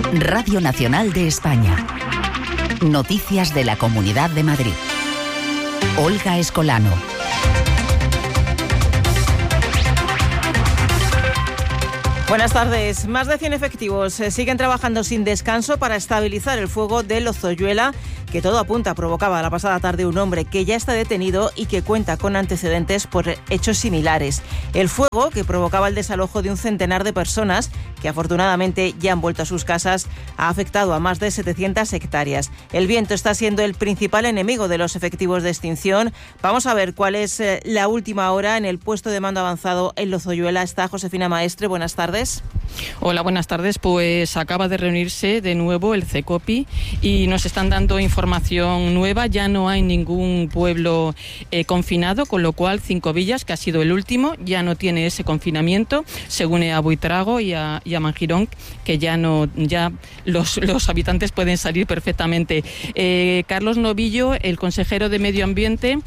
Radio Nacional de España. Noticias de la Comunidad de Madrid. Olga Escolano. Buenas tardes. Más de 100 efectivos siguen trabajando sin descanso para estabilizar el fuego de Lozoyuela, que todo apunta provocaba la pasada tarde un hombre que ya está detenido y que cuenta con antecedentes por hechos similares. El fuego, que provocaba el desalojo de un centenar de personas, que afortunadamente ya han vuelto a sus casas, ha afectado a más de 700 hectáreas. El viento está siendo el principal enemigo de los efectivos de extinción. Vamos a ver cuál es la última hora. En el puesto de mando avanzado en Lozoyuela está Josefina Maestre. Buenas tardes. Hola, buenas tardes. Pues acaba de reunirse de nuevo el CECOPI y nos están dando información nueva. Ya no hay ningún pueblo confinado, con lo cual Cinco Villas, que ha sido el último, ya no tiene ese confinamiento. Se une a Buitrago y a Manjirón, que ya los habitantes pueden salir perfectamente. Carlos Novillo, el consejero de Medio Ambiente,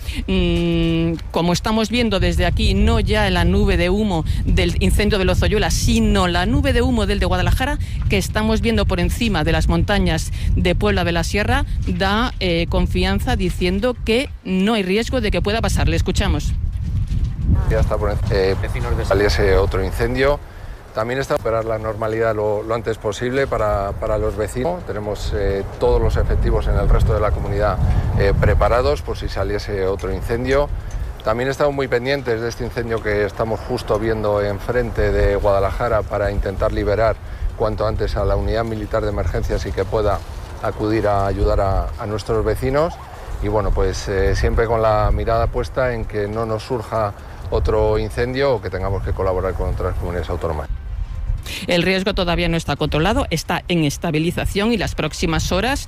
como estamos viendo desde aquí, no ya la nube de humo del incendio de Lozoyuela, sino la nube de humo del de Guadalajara, que estamos viendo por encima de las montañas de Puebla de la Sierra, da confianza diciendo que no hay riesgo de que pueda pasar. Le escuchamos. Ya está por vecinos de saliese otro incendio. También está esperar la normalidad lo antes posible para los vecinos. Tenemos todos los efectivos en el resto de la comunidad preparados por si saliese otro incendio. También estamos muy pendientes de este incendio que estamos justo viendo enfrente de Guadalajara para intentar liberar cuanto antes a la unidad militar de emergencias y que pueda acudir a ayudar a nuestros vecinos. Y bueno, pues siempre con la mirada puesta en que no nos surja otro incendio o que tengamos que colaborar con otras comunidades autónomas. El riesgo todavía no está controlado, está en estabilización y las próximas horas,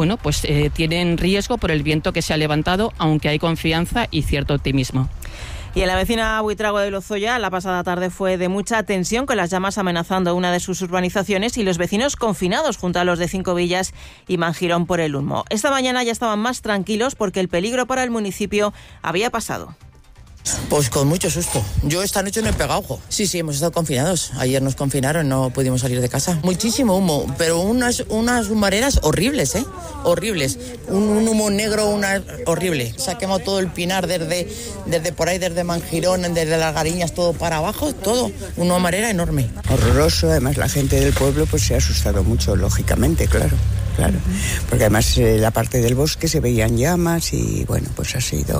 tienen riesgo por el viento que se ha levantado, aunque hay confianza y cierto optimismo. Y en la vecina Buitrago de Lozoya, la pasada tarde fue de mucha tensión, con las llamas amenazando una de sus urbanizaciones y los vecinos confinados junto a los de Cinco Villas y Manjirón por el humo. Esta mañana ya estaban más tranquilos porque el peligro para el municipio había pasado. Pues con mucho susto. Yo esta noche no he pegado ojo. Sí, hemos estado confinados. Ayer nos confinaron, no pudimos salir de casa. Muchísimo humo, pero unas humareras horribles, horribles. Un humo negro, horrible. Se ha quemado todo el pinar desde por ahí, desde Manjirón, desde las Gariñas, todo para abajo, todo. Una humarera enorme. Horroroso, además la gente del pueblo pues se ha asustado mucho, lógicamente, claro. Porque además la parte del bosque se veían llamas y bueno, pues ha sido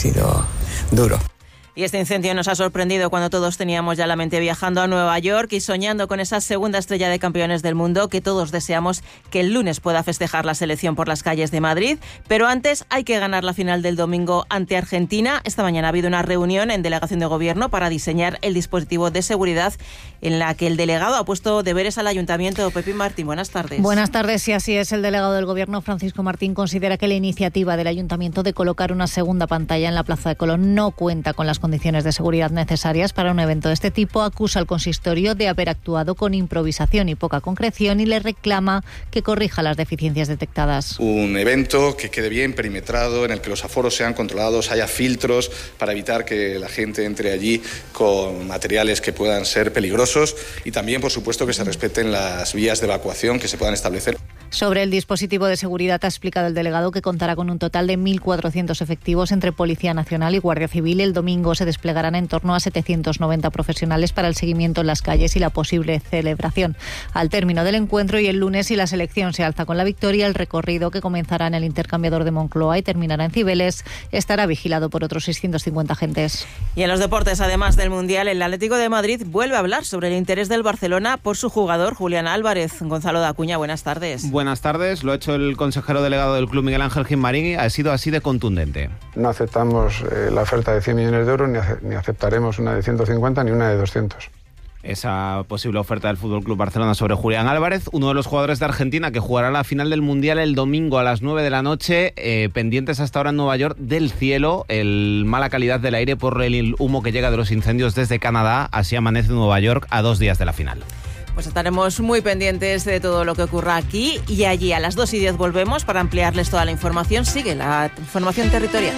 duro. Y este incendio nos ha sorprendido cuando todos teníamos ya la mente viajando a Nueva York y soñando con esa segunda estrella de campeones del mundo que todos deseamos que el lunes pueda festejar la selección por las calles de Madrid. Pero antes hay que ganar la final del domingo ante Argentina. Esta mañana ha habido una reunión en delegación de gobierno para diseñar el dispositivo de seguridad en la que el delegado ha puesto deberes al ayuntamiento. Pepín Martín, buenas tardes. Buenas tardes, y así es. El delegado del gobierno, Francisco Martín, considera que la iniciativa del ayuntamiento de colocar una segunda pantalla en la Plaza de Colón no cuenta con las condiciones de seguridad necesarias para un evento de este tipo. Acusa al consistorio de haber actuado con improvisación y poca concreción y le reclama que corrija las deficiencias detectadas. Un evento que quede bien perimetrado, en el que los aforos sean controlados, haya filtros para evitar que la gente entre allí con materiales que puedan ser peligrosos y también, por supuesto, que se respeten las vías de evacuación que se puedan establecer. Sobre el dispositivo de seguridad ha explicado el delegado que contará con un total de 1.400 efectivos entre Policía Nacional y Guardia Civil. El domingo se desplegarán en torno a 790 profesionales para el seguimiento en las calles y la posible celebración al término del encuentro. Y el lunes, si la selección se alza con la victoria, el recorrido, que comenzará en el intercambiador de Moncloa y terminará en Cibeles, estará vigilado por otros 650 agentes. Y en los deportes, además del Mundial, el Atlético de Madrid vuelve a hablar sobre el interés del Barcelona por su jugador Julián Álvarez. Gonzalo Dacuña, buenas tardes. Buenas tardes, lo ha hecho el consejero delegado del club, Miguel Ángel Gimmarín, ha sido así de contundente. No aceptamos la oferta de 100 millones de euros, ni aceptaremos una de 150 ni una de 200. Esa posible oferta del FC Barcelona sobre Julián Álvarez, uno de los jugadores de Argentina que jugará la final del Mundial el domingo a las 9 de la noche, pendientes hasta ahora en Nueva York del cielo, mala calidad del aire por el humo que llega de los incendios desde Canadá. Así amanece Nueva York a 2 días de la final. Pues estaremos muy pendientes de todo lo que ocurra aquí y allí. A las 2:10 volvemos para ampliarles toda la información. Sigue la información territorial.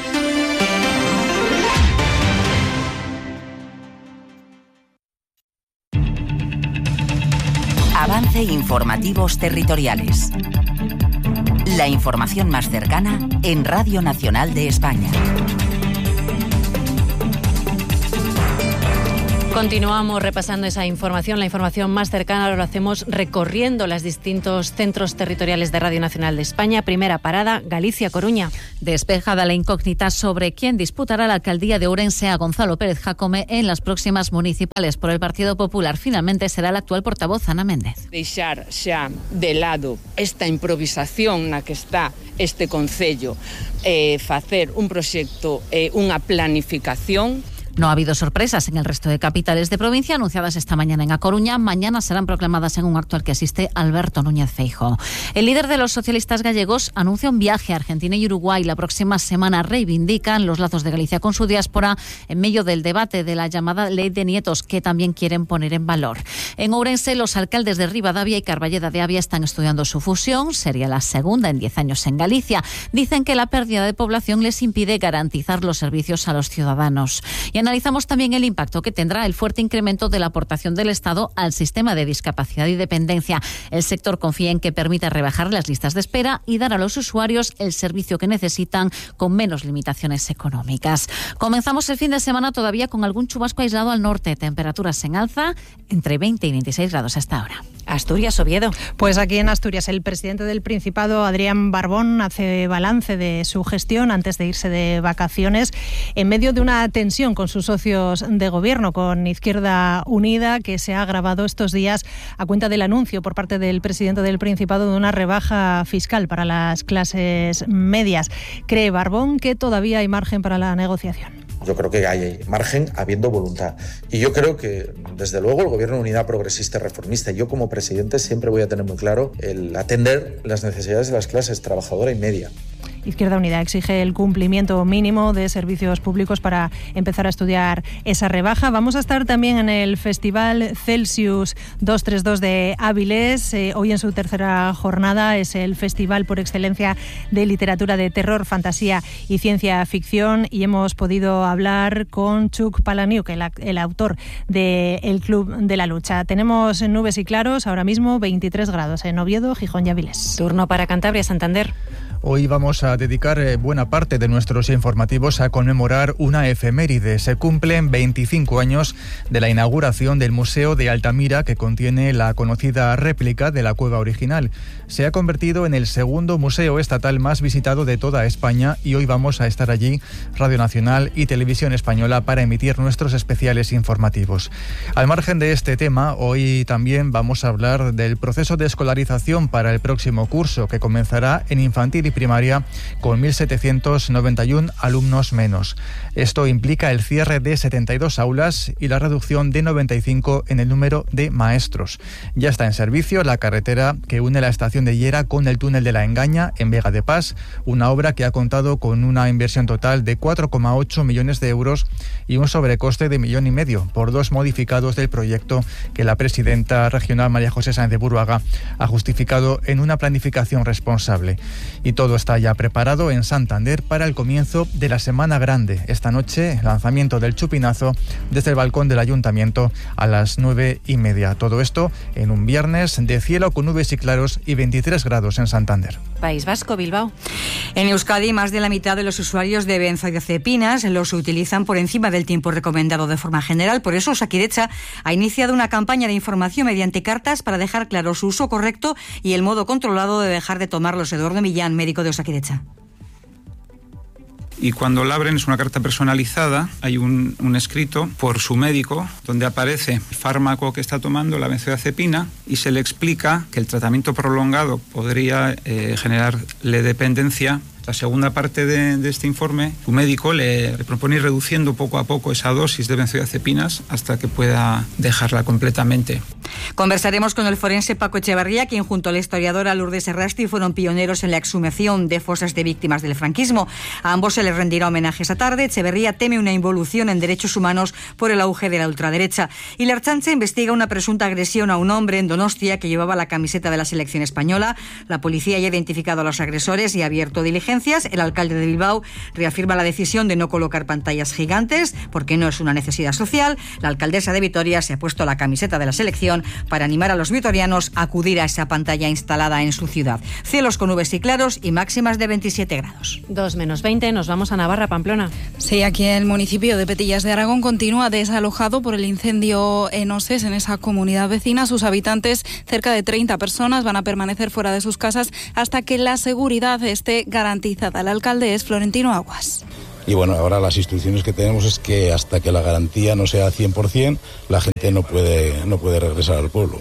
Balance Informativos Territoriales. La información más cercana en Radio Nacional de España. Continuamos repasando esa información, la información más cercana. Ahora lo hacemos recorriendo los distintos centros territoriales de Radio Nacional de España. Primera parada, Galicia-Coruña. Despejada la incógnita sobre quién disputará la alcaldía de Ourense a Gonzalo Pérez Jácome en las próximas municipales por el Partido Popular. Finalmente será el actual portavoz, Ana Méndez. Deixar xa de lado esta improvisación na que está este concello, facer un proxecto, unha planificación. No ha habido sorpresas en el resto de capitales de provincia anunciadas esta mañana en A Coruña. Mañana serán proclamadas en un acto al que asiste Alberto Núñez Feijóo. El líder de los socialistas gallegos anuncia un viaje a Argentina y Uruguay. La próxima semana reivindican los lazos de Galicia con su diáspora en medio del debate de la llamada Ley de Nietos, que también quieren poner en valor. En Ourense, los alcaldes de Ribadavia y Carballeda de Avia están estudiando su fusión. Sería la segunda en 10 años en Galicia. Dicen que la pérdida de población les impide garantizar los servicios a los ciudadanos. Y analizamos también el impacto que tendrá el fuerte incremento de la aportación del Estado al sistema de discapacidad y dependencia. El sector confía en que permita rebajar las listas de espera y dar a los usuarios el servicio que necesitan con menos limitaciones económicas. Comenzamos el fin de semana todavía con algún chubasco aislado al norte. Temperaturas en alza entre 20 y 26 grados hasta ahora. Asturias, Oviedo. Pues aquí en Asturias el presidente del Principado, Adrián Barbón, hace balance de su gestión antes de irse de vacaciones en medio de una tensión con sus socios de gobierno, con Izquierda Unida, que se ha agravado estos días a cuenta del anuncio por parte del presidente del Principado de una rebaja fiscal para las clases medias. Cree Barbón que todavía hay margen para la negociación. Yo creo que hay margen habiendo voluntad. Y yo creo que, desde luego, el Gobierno de Unidad Progresista y Reformista, yo como presidente siempre voy a tener muy claro el atender las necesidades de las clases trabajadora y media. Izquierda Unida exige el cumplimiento mínimo de servicios públicos para empezar a estudiar esa rebaja. Vamos a estar también en el Festival Celsius 232 de Áviles. Hoy en su tercera jornada es el festival por excelencia de literatura de terror, fantasía y ciencia ficción, y hemos podido hablar con Chuck Palahniuk, el autor de El Club de la Lucha. Tenemos nubes y claros, ahora mismo 23 grados en Oviedo, Gijón y Áviles. Turno para Cantabria, Santander. Hoy vamos a dedicar buena parte de nuestros informativos a conmemorar una efeméride. Se cumplen 25 años de la inauguración del Museo de Altamira, que contiene la conocida réplica de la cueva original. Se ha convertido en el segundo museo estatal más visitado de toda España y hoy vamos a estar allí, Radio Nacional y Televisión Española, para emitir nuestros especiales informativos. Al margen de este tema, hoy también vamos a hablar del proceso de escolarización para el próximo curso, que comenzará en infantil y primaria con 1.791 alumnos menos. Esto implica el cierre de 72 aulas y la reducción de 95 en el número de maestros. Ya está en servicio la carretera que une la estación de Llera con el túnel de la Engaña en Vega de Pas, una obra que ha contado con una inversión total de 4,8 millones de euros y un sobrecoste de 1,5 millones por 2 modificados del proyecto que la presidenta regional María José Sáenz de Buruaga ha justificado en una planificación responsable. Y todo está ya preparado en Santander para el comienzo de la Semana Grande. Esta noche, lanzamiento del chupinazo desde el balcón del Ayuntamiento a las 9:30. Todo esto en un viernes de cielo con nubes y claros y 23 grados en Santander. País Vasco, Bilbao. En Euskadi, más de la mitad de los usuarios de benzodiazepinas los utilizan por encima del tiempo recomendado de forma general. Por eso, Osakidetza ha iniciado una campaña de información mediante cartas para dejar claro su uso correcto y el modo controlado de dejar de tomarlos. Eduardo Millán, médico de Osakidetza. Y cuando la abren es una carta personalizada, hay un escrito por su médico donde aparece el fármaco que está tomando, la benzodiazepina, y se le explica que el tratamiento prolongado podría generarle dependencia. La segunda parte de este informe, su médico le propone ir reduciendo poco a poco esa dosis de benzodiazepinas hasta que pueda dejarla completamente. Conversaremos con el forense Paco Echevarría, quien junto a la historiadora Lourdes Errasti fueron pioneros en la exhumación de fosas de víctimas del franquismo. A ambos se les rendirá homenaje esta tarde. Echevarría teme una involución en derechos humanos por el auge de la ultraderecha. Y la Ertzaintza investiga una presunta agresión a un hombre en Donostia que llevaba la camiseta de la selección española. La policía ya ha identificado a los agresores y ha abierto diligencias. El alcalde de Bilbao reafirma la decisión de no colocar pantallas gigantes porque no es una necesidad social. La alcaldesa de Vitoria se ha puesto la camiseta de la selección movilización para animar a los vitorianos a acudir a esa pantalla instalada en su ciudad. Cielos con nubes y claros y máximas de 27 grados. 2 menos 20, nos vamos a Navarra, Pamplona. Sí, aquí el municipio de Petillas de Aragón continúa desalojado por el incendio en Oses, en esa comunidad vecina. Sus habitantes, cerca de 30 personas, van a permanecer fuera de sus casas hasta que la seguridad esté garantizada. El alcalde es Florentino Aguas. Y bueno, ahora las instrucciones que tenemos es que hasta que la garantía no sea 100%, la gente no puede regresar al pueblo.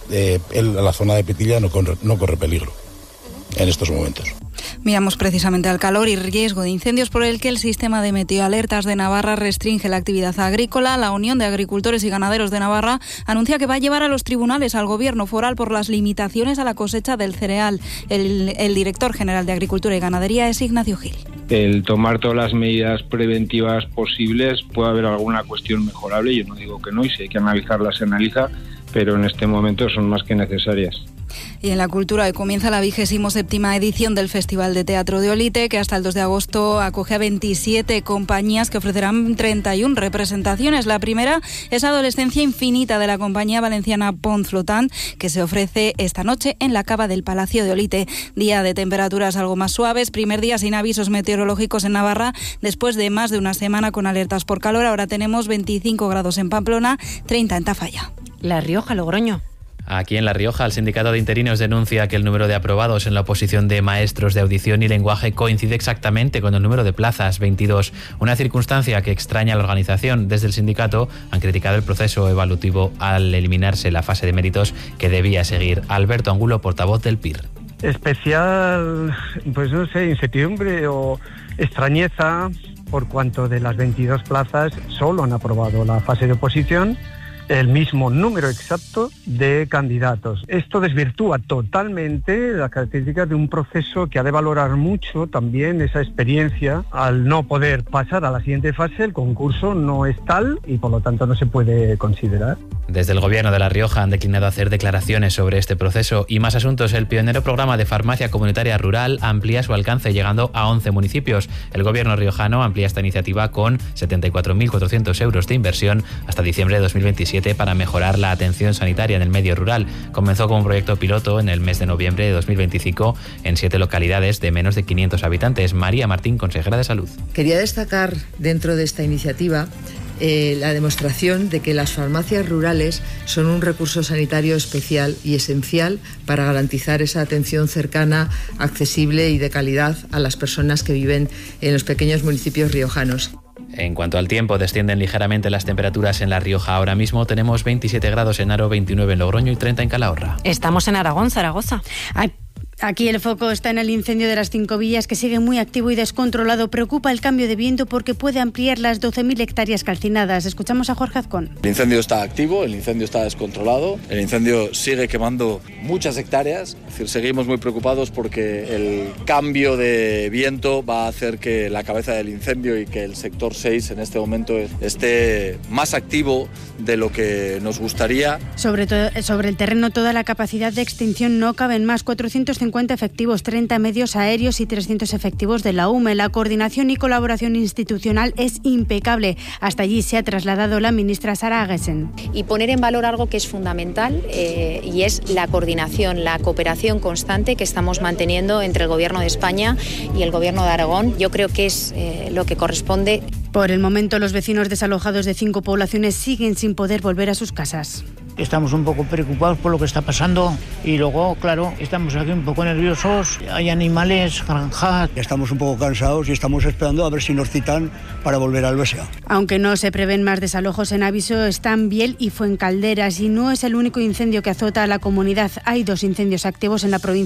La zona de Petilla no corre peligro en estos momentos. Miramos precisamente al calor y riesgo de incendios por el que el sistema de meteoalertas de Navarra restringe la actividad agrícola. La Unión de Agricultores y Ganaderos de Navarra anuncia que va a llevar a los tribunales al gobierno foral por las limitaciones a la cosecha del cereal. El director general de Agricultura y Ganadería es Ignacio Gil. El tomar todas las medidas preventivas posibles, puede haber alguna cuestión mejorable, yo no digo que no, y si hay que analizarlas se analiza, pero en este momento son más que necesarias. Y en la cultura hoy comienza la 27ª edición del Festival de Teatro de Olite, que hasta el 2 de agosto acoge a 27 compañías que ofrecerán 31 representaciones. La primera es Adolescencia Infinita, de la compañía valenciana Pont Flotant, que se ofrece esta noche en la cava del Palacio de Olite. Día de temperaturas algo más suaves, primer día sin avisos meteorológicos en Navarra, después de más de una semana con alertas por calor. Ahora tenemos 25 grados en Pamplona, 30 en Tafalla. La Rioja, Logroño. Aquí en La Rioja, el sindicato de interinos denuncia que el número de aprobados en la oposición de maestros de audición y lenguaje coincide exactamente con el número de plazas, 22. Una circunstancia que extraña a la organización. Desde el sindicato han criticado el proceso evolutivo al eliminarse la fase de méritos que debía seguir. Alberto Angulo, portavoz del PIR. Especial, pues no sé, incertidumbre o extrañeza por cuanto de las 22 plazas solo han aprobado la fase de oposición el mismo número exacto de candidatos. Esto desvirtúa totalmente las características de un proceso que ha de valorar mucho también esa experiencia. Al no poder pasar a la siguiente fase, el concurso no es tal y por lo tanto no se puede considerar. Desde el Gobierno de La Rioja han declinado hacer declaraciones sobre este proceso. Y más asuntos. El pionero programa de farmacia comunitaria rural amplía su alcance llegando a 11 municipios. El Gobierno riojano amplía esta iniciativa con 74.400 euros de inversión hasta diciembre de 2027 para mejorar la atención sanitaria en el medio rural. Comenzó como un proyecto piloto en el mes de noviembre de 2025 en 7 localidades de menos de 500 habitantes. María Martín, consejera de Salud. Quería destacar dentro de esta iniciativa la demostración de que las farmacias rurales son un recurso sanitario especial y esencial para garantizar esa atención cercana, accesible y de calidad a las personas que viven en los pequeños municipios riojanos. En cuanto al tiempo, descienden ligeramente las temperaturas en La Rioja. Ahora mismo tenemos 27 grados en Haro, 29 en Logroño y 30 en Calahorra. Estamos en Aragón, Zaragoza. Aquí el foco está en el incendio de las 5 villas, que sigue muy activo y descontrolado. Preocupa el cambio de viento porque puede ampliar las 12.000 hectáreas calcinadas. Escuchamos a Jorge Azcón. El incendio está activo, el incendio está descontrolado, el incendio sigue quemando muchas hectáreas. Es decir, seguimos muy preocupados porque el cambio de viento va a hacer que la cabeza del incendio y que el sector 6 en este momento esté más activo de lo que nos gustaría. Sobre el terreno, toda la capacidad de extinción no caben más. 450 efectivos, 30 medios aéreos y 300 efectivos de la UME. La coordinación y colaboración institucional es impecable. Hasta allí se ha trasladado la ministra Sara Agesen. Y poner en valor algo que es fundamental y es la coordinación, la cooperación constante que estamos manteniendo entre el Gobierno de España y el Gobierno de Aragón. Yo creo que es lo que corresponde. Por el momento, los vecinos desalojados de 5 poblaciones siguen sin poder volver a sus casas. Estamos un poco preocupados por lo que está pasando y luego, claro, estamos aquí un poco nerviosos. Hay animales, granjas. Estamos un poco cansados y estamos esperando a ver si nos citan para volver al BSA. Aunque no se prevén más desalojos, en aviso están Biel y Fuencalderas, y no es el único incendio que azota a la comunidad. Hay 2 incendios activos en la provincia